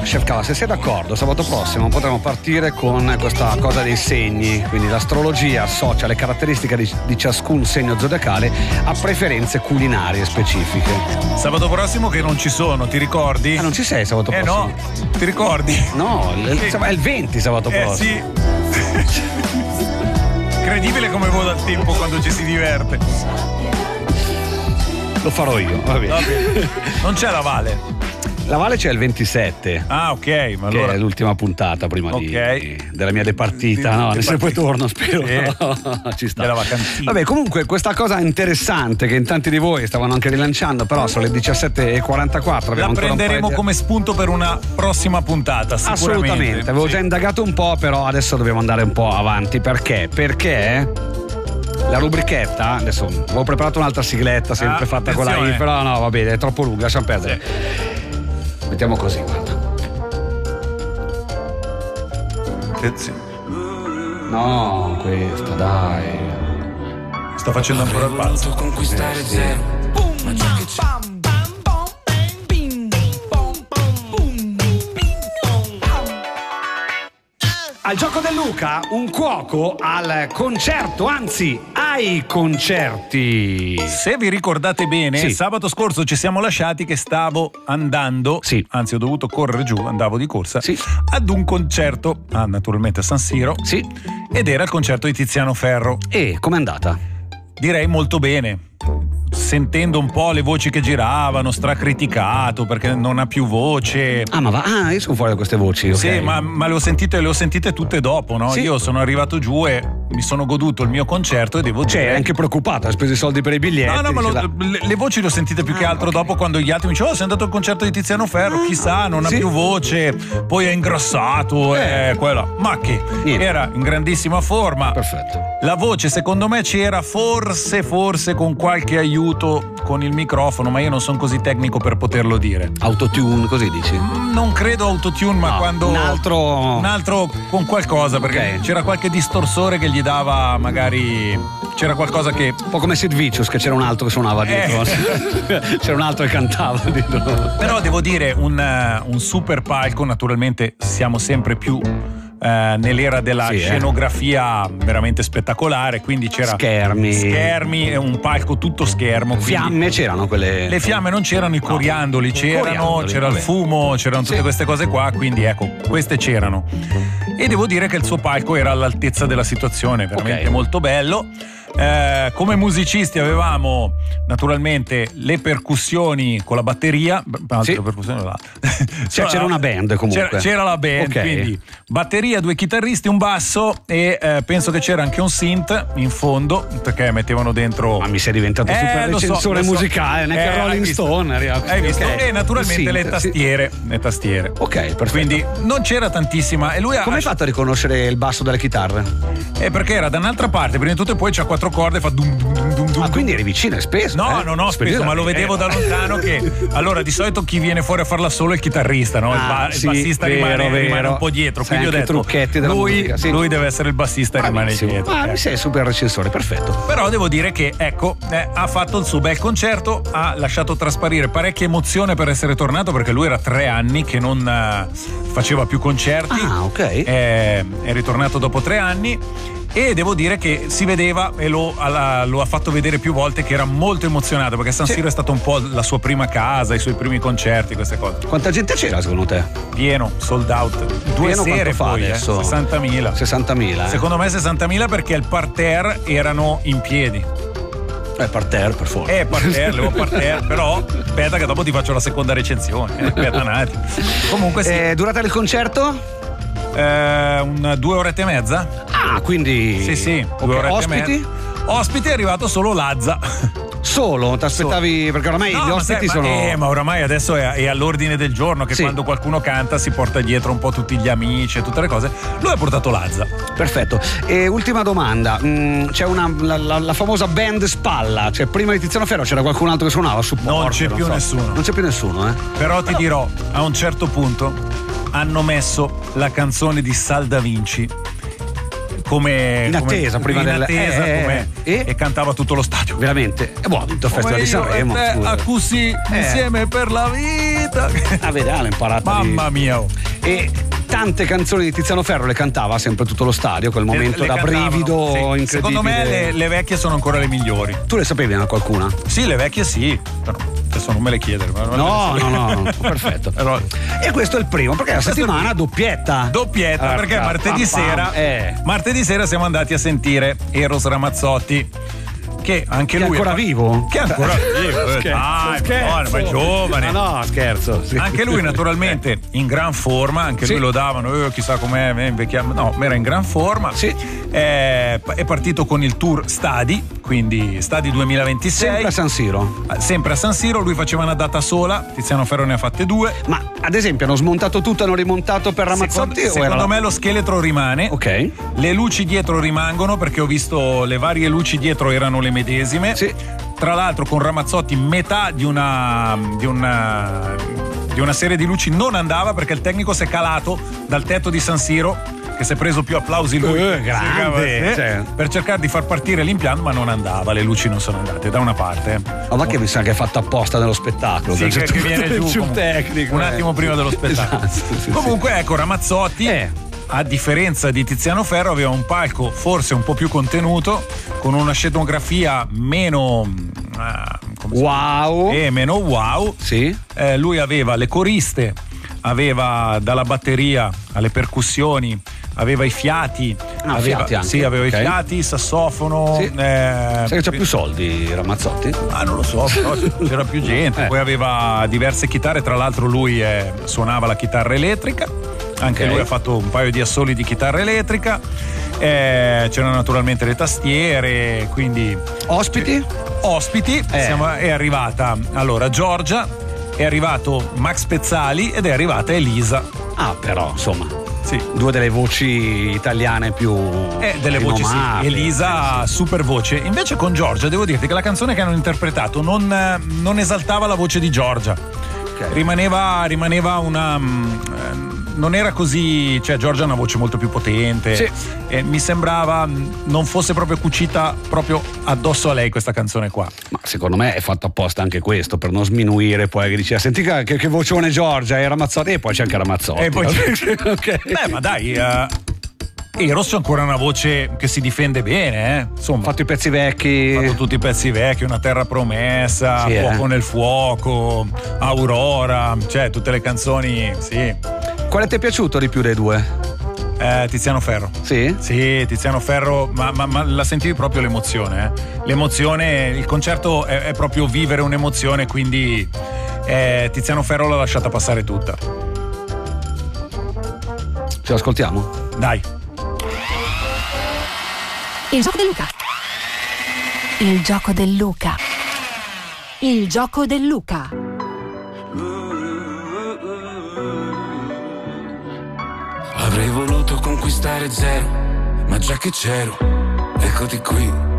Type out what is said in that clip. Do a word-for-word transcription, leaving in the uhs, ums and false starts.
Chef Cava, se sei d'accordo, sabato prossimo potremo partire con questa cosa dei segni, quindi l'astrologia associa le caratteristiche di, di ciascun segno zodiacale a preferenze culinarie specifiche. Sabato prossimo che non ci sono, ti ricordi? Ah, non ci sei sabato eh prossimo? Eh no, ti ricordi? No, il, sì. È il venti sabato eh, prossimo. Sì. Incredibile come vola il tempo quando ci si diverte. Lo farò io, va bene. Va bene. Non c'è la Vale. La Vale c'è il ventisette. Ah, ok, ma allora... che è l'ultima puntata prima okay. di, della mia departita, di, no? di Se poi torno, spero. Eh. Ci sta. Della vacantina. Vabbè, comunque questa cosa interessante che in tanti di voi stavano anche rilanciando, però sono le diciassette e quarantaquattro. La prenderemo di... come spunto per una prossima puntata, sicuramente. Assolutamente, avevo sì. già indagato un po', però adesso dobbiamo andare un po' avanti. Perché? Perché la rubrichetta, adesso avevo preparato un'altra sigletta sempre ah, fatta attenzione. con la I, però no, va bene, è troppo lunga, lasciamo perdere. Sì. Mettiamo così, guarda. Attenzione. No, questa, dai. Sta facendo ancora il pazzo. Conquistare zero. Ma ciò che c'è. Al gioco del Luca, un cuoco al concerto, anzi ai concerti. Se vi ricordate bene, sì. Sabato scorso ci siamo lasciati che stavo andando, sì. anzi ho dovuto correre giù, andavo di corsa, sì. ad un concerto, ah, naturalmente a San Siro, sì. ed era il concerto di Tiziano Ferro. E com'è andata? Direi molto bene. Sentendo un po' le voci che giravano, stracriticato perché non ha più voce. Ah, ma va, ah, io sono fuori da queste voci. Okay. Sì, ma, ma le ho sentite, le ho sentite tutte dopo, no? Sì. Io sono arrivato giù e mi sono goduto il mio concerto e devo cioè, dire. Cioè, anche preoccupato, hai speso i soldi per i biglietti. No, no, ma lo, la... le, le voci le ho sentite più ah, che altro okay. dopo, quando gli altri mi dicevano: oh, sei andato al concerto di Tiziano Ferro, ah, chissà, non sì. ha più voce, poi è ingrassato, eh. e quella. Ma che Niente. Era in grandissima forma. Perfetto. La voce, secondo me, c'era forse, forse con qualche aiuto con il microfono, ma io non sono così tecnico per poterlo dire. Autotune, così dici? Non credo autotune, ma no, quando un altro un altro con qualcosa, perché okay. c'era qualche distorsore che gli dava, magari c'era qualcosa che un po' come Sid Vicious, che c'era un altro che suonava dietro. Eh. C'era un altro che cantava dietro. Però devo dire un, un super palco, naturalmente siamo sempre più Uh, nell'era della sì, scenografia eh. veramente spettacolare, quindi c'era schermi schermi e un palco tutto schermo, fiamme c'erano quelle le fiamme non c'erano, i no. coriandoli c'erano, coriandoli, c'era vabbè. il fumo, c'erano tutte sì. queste cose qua, quindi ecco, queste c'erano e devo dire che il suo palco era all'altezza della situazione, veramente okay. molto bello. Eh, come musicisti avevamo naturalmente le percussioni con la batteria, sì. percussioni là. Cioè, c'era una band comunque. C'era, c'era la band, okay. quindi batteria, due chitarristi, un basso e eh, penso che c'era anche un synth in fondo, perché mettevano dentro. Ma mi sei diventato eh, super recensore so, musicale, so. neanche eh, Rolling visto, Stone. Hai visto? Okay. E naturalmente synth, le tastiere, sì. le tastiere. Ok, perfetto. Quindi non c'era tantissima. E lui come ha... hai fatto a riconoscere il basso delle chitarre? Eh, perché era da un'altra parte, prima di tutto, e poi c'ha quattro corde, fa dum dum dum dum. Ah, quindi eri vicino, è speso? No, eh? non ho speso, ma lo vedevo da lontano che allora di solito chi viene fuori a farla solo è il chitarrista, no? Ah, il, ba- sì, il bassista vero, rimane, vero. rimane un po' dietro. Sai, quindi ho detto trucchetti della lui, musica, sì. lui deve essere il bassista e rimane dietro. Ah, eh. mi sei super recensore, perfetto. Però devo dire che ecco, eh, ha fatto il suo bel concerto, ha lasciato trasparire parecchia emozione per essere tornato, perché lui era tre anni che non eh, faceva più concerti. Ah, ok. Eh, è ritornato dopo tre anni. E devo dire che si vedeva e lo, alla, lo ha fatto vedere più volte che era molto emozionato, perché San Siro sì. è stato un po' la sua prima casa, i suoi primi concerti, queste cose. Quanta gente c'era secondo te? Pieno, sold out. Due Pieno sere fa poi, adesso? Eh, sessantamila. sessantamila. Eh. Secondo me sessantamila, perché al parterre erano in piedi. Eh, parterre per forza. Eh, parterre, levo parterre, però aspetta che dopo ti faccio la seconda recensione. Eh, aspetta un attimo. Comunque sì. Eh, durata del concerto? Eh, un, due orette e mezza. Ah, quindi sì sì okay. due orette ospiti? E mezza. Ospiti è arrivato solo Lazza. Solo? Ti aspettavi? Perché oramai no, gli ospiti ma, sono. Eh, ma oramai adesso è, è all'ordine del giorno che sì. quando qualcuno canta si porta dietro un po' tutti gli amici e tutte le cose. Lui ha portato Lazza. Perfetto. E ultima domanda, mm, c'è una la, la, la famosa band Spalla, cioè prima di Tiziano Ferro c'era qualcun altro che suonava a supporto? Non c'è non più so. nessuno. Non c'è più nessuno, eh? Però ti dirò, a un certo punto hanno messo la canzone di Sal Da Vinci, come in attesa come, prima in del attesa eh, come, eh, e cantava tutto lo stadio. Veramente, è buono, tutto il Festival di Sanremo. A così Eh. insieme per la vita. A vedere, l'ha imparata. Mamma di... mia. Oh. E tante canzoni di Tiziano Ferro le cantava sempre tutto lo stadio, quel momento Le- le da cantavano, brivido sì. incredibile. Secondo me le, le vecchie sono ancora le migliori. Tu le sapevi a qualcuna? Sì, le vecchie sì. Però adesso non me le chiedere. ma non No, le so. no, no, no, perfetto. Però- E questo è il primo, perché la settimana doppietta. Doppietta, Ah, perché pam, martedì pam, sera eh. martedì sera siamo andati a sentire Eros Ramazzotti, che anche Che è lui ancora è, vivo? che è ancora vivo. eh, Scherzo, dai, scherzo. buono, ma è giovane. Ma no, scherzo. Sì. Anche lui naturalmente in gran forma, anche Sì. lui lo davano, eh, chissà com'è, è invecchiato. No, ma era in gran forma. Sì. Eh, è partito con il tour Stadi, quindi Stadi duemilaventisei. Sempre a San Siro. Sempre a San Siro, lui faceva una data sola, Tiziano Ferro ne ha fatte due. Ma ad esempio hanno smontato tutto, hanno rimontato per Ramazzotti? Secondo, o secondo era... me lo scheletro rimane. Ok. Le luci dietro rimangono, perché ho visto le varie luci dietro erano le medesime. Sì. Tra l'altro con Ramazzotti metà di una, di una di una serie di luci non andava, perché il tecnico si è calato dal tetto di San Siro, che si è preso più applausi lui Eh, grande, eh, cioè. per cercare di far partire l'impianto, ma non andava, le luci non sono andate da una parte. Ma va che mi sa che è fatto apposta nello spettacolo. Sì, Cioè, che, che viene giù sul comunque, tecnico. un eh. attimo prima dello spettacolo. Esatto, sì, sì. Comunque ecco, Ramazzotti Eh. a differenza di Tiziano Ferro aveva un palco forse un po' più contenuto, con una scenografia meno ah, come si Wow. chiama? Eh, meno wow. Sì. Eh, lui aveva le coriste, aveva dalla batteria alle percussioni, aveva i fiati, Ah, aveva, fiati anche, sì, aveva ok. i fiati, sassofono. Sì. eh, Sai che c'ha più soldi Ramazzotti? Ah, non lo so, però c'era più gente. Eh. Poi aveva diverse chitarre, tra l'altro lui eh, suonava la chitarra elettrica, anche Ok. lui ha fatto un paio di assoli di chitarra elettrica. Eh, c'erano naturalmente le tastiere, quindi Ospiti? ospiti. Eh. Siamo- è arrivata allora Giorgia, è arrivato Max Pezzali ed è arrivata Elisa. Ah, però, insomma, Sì. due delle voci italiane più Eh, delle voci sì. rinomate. Elisa, Sì, sì. super voce. Invece con Giorgia devo dirti che la canzone che hanno interpretato non, eh, non esaltava la voce di Giorgia. Ok. Rimaneva, rimaneva una. mm, eh, non era così. Cioè, Giorgia ha una voce molto più potente. Sì. E mi sembrava mm, non fosse proprio cucita proprio addosso a lei questa canzone qua. Ma secondo me è fatto apposta anche questo, per non sminuire poi che dice senti che, che vocione Giorgia e Ramazzotti, e poi c'è anche Ramazzotti. E poi Ok. Beh, ma dai, eh, Eros c'ha ancora una voce che si difende bene, eh. Insomma. Ho fatto i pezzi vecchi. Ho fatto tutti i pezzi vecchi, Una terra promessa, Sì, Fuoco eh. nel fuoco, Aurora, cioè tutte le canzoni, sì. Quale ti è piaciuto di più dei due? Eh, Tiziano Ferro. Sì? Sì, Tiziano Ferro, ma, ma- ma la sentivi proprio l'emozione, eh? L'emozione, il concerto è, è proprio vivere un'emozione, quindi eh, Tiziano Ferro l'ha lasciata passare tutta. Ce l'ascoltiamo? Dai. Il gioco del Luca. Il gioco del Luca. Il gioco del Luca. Avrei voluto conquistare zero, ma già che c'ero, eccoti qui.